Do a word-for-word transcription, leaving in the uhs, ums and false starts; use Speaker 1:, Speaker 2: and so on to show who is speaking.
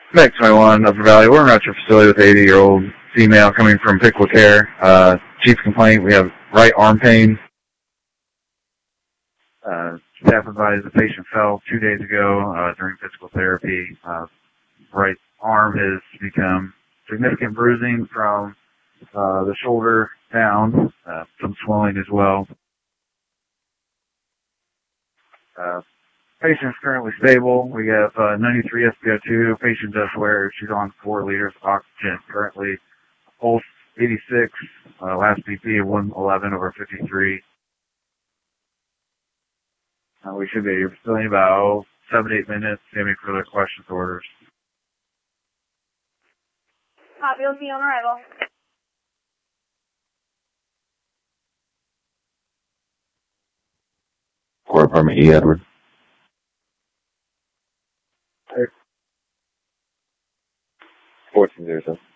Speaker 1: Max twenty-one, Upper Valley. We're at your facility with an eighty-year-old female coming from Pickle Care. Uh, chief complaint, we have right arm pain. Uh, staff advised the patient fell two days ago uh, during physical therapy. Uh, right arm has become significant bruising from uh, the shoulder down, uh, some swelling as well. Uh, patient is currently stable. We have uh, ninety-three S p O two. Patient does wear, she's on four liters of oxygen. Currently, pulse eighty-six, uh, last B P of one eleven over fifty-three. Uh, we should be at your facility in about oh, seven to eight minutes. Any further questions or orders?
Speaker 2: Copy, will be on arrival.
Speaker 3: Core Apartment E, Edward. fourteen zero seven.